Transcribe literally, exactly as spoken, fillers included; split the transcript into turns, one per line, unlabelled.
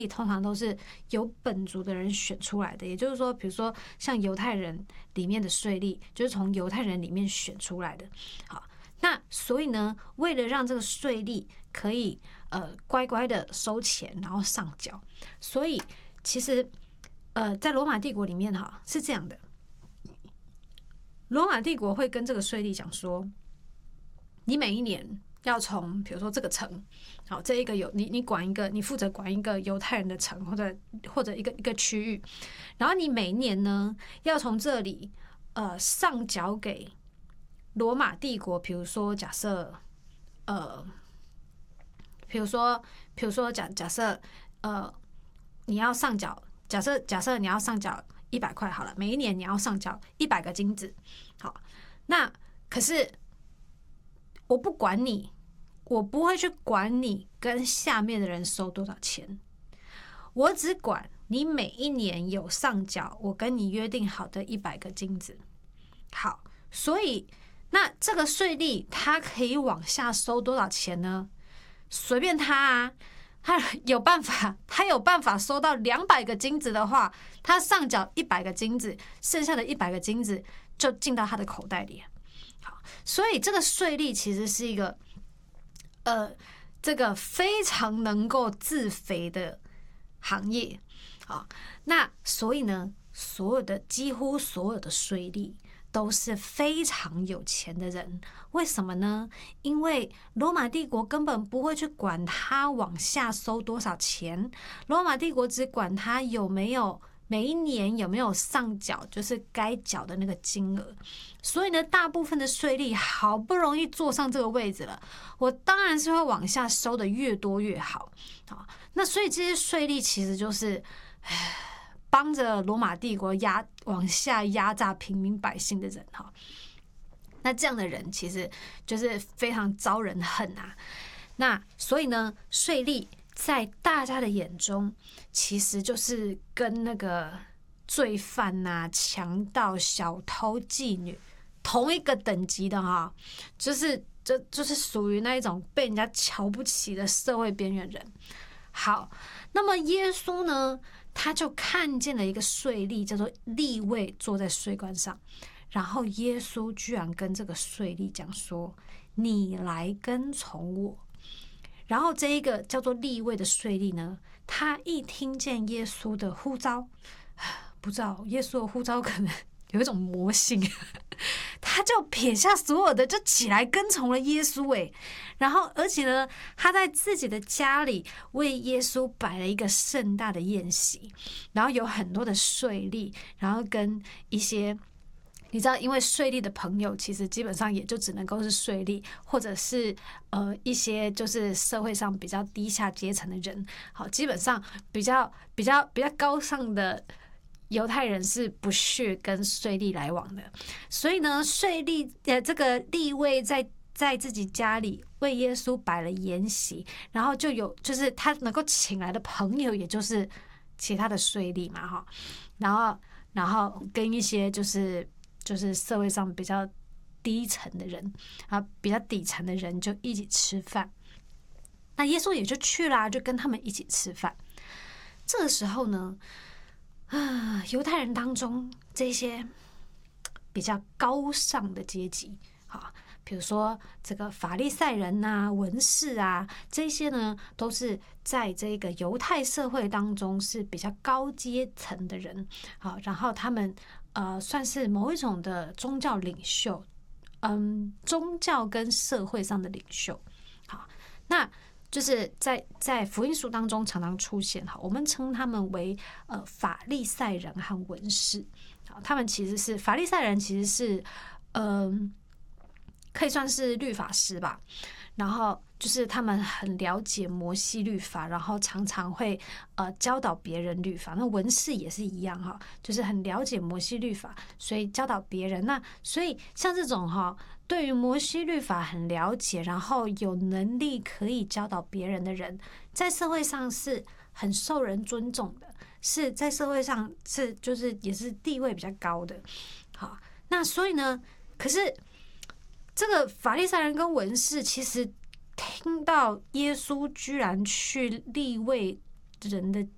通常都是由本族的人选出来的，也就是说，比如说像犹太人里面的税吏，就是从犹太人里面选出来的。好，那所以呢，为了让这个税吏可以呃乖乖的收钱，然后上缴，所以其实呃在罗马帝国里面哈是这样的，罗马帝国会跟这个税吏讲说，你每一年要从比如说这个城，好，这一个有你你管一个，你负责管一个犹太人的城，或者或者一个一个区域，然后你每一年呢要从这里呃上缴给罗马帝国，比如说假设呃，比如说比如说假假设呃你要上缴，假设假设你要上缴一百块好了，每一年你要上缴一百个金子，好，那可是我不管你，我不会去管你跟下面的人收多少钱，我只管你每一年有上缴我跟你约定好的一百个金子。好，所以那这个税吏他可以往下收多少钱呢？随便他啊，他有办法，他有办法收到两百个金子的话，他上缴一百个金子，剩下的一百个金子就进到他的口袋里。好，所以这个税吏其实是一个，呃，这个非常能够自肥的行业。好，那所以呢，所有的几乎所有的税吏都是非常有钱的人。为什么呢？因为罗马帝国根本不会去管他往下收多少钱，罗马帝国只管他有没有每一年有没有上缴，就是该缴的那个金额。所以呢，大部分的税吏好不容易坐上这个位置了，我当然是会往下收的越多越好。好，那所以这些税吏其实就是帮着罗马帝国压往下压榨平民百姓的人哈。那这样的人其实就是非常招人恨啊。那所以呢，税吏在大家的眼中，其实就是跟那个罪犯啊、强盗、小偷、妓女同一个等级的哈，就是就就是属于那一种被人家瞧不起的社会边缘人。好，那么耶稣呢，他就看见了一个税吏，叫做利未，坐在税关上。然后耶稣居然跟这个税吏讲说：“你来跟从我。”然后这一个叫做利未的税吏呢，他一听见耶稣的呼召，不知道耶稣的呼召可能有一种魔性，他就撇下所有的，就起来跟从了耶稣。哎，然后而且呢，他在自己的家里为耶稣摆了一个盛大的宴席，然后有很多的税吏，然后跟一些。你知道，因为税吏的朋友其实基本上也就只能够是税吏，或者是呃一些就是社会上比较低下阶层的人。好，基本上比较比较比较高尚的犹太人是不屑跟税吏来往的。所以呢，税吏呃这个利未在在自己家里为耶稣摆了筵席，然后就有就是他能够请来的朋友，也就是其他的税吏嘛，哈，然后然后跟一些就是。就是社会上比较低层的人啊，比较底层的人就一起吃饭。那耶稣也就去啦，就跟他们一起吃饭。这个时候呢，啊，犹太人当中这些比较高尚的阶级，啊，比如说这个法利赛人啊、文士啊，这些呢都是在这个犹太社会当中是比较高阶层的人。好，然后他们。呃，算是某一种的宗教领袖，嗯，宗教跟社会上的领袖。好，那就是在在福音书当中常常出现，哈，我们称他们为呃法利赛人和文士。好，他们其实是法利赛人，其实是嗯、呃，可以算是律法师吧。然后就是他们很了解摩西律法，然后常常会呃教导别人律法。那文士也是一样哈，就是很了解摩西律法，所以教导别人。那所以像这种哈，对于摩西律法很了解，然后有能力可以教导别人的人，在社会上是很受人尊重的，是在社会上是就是也是地位比较高的。好，那所以呢，可是。这个法利赛人跟文士其实听到耶稣居然去利未人的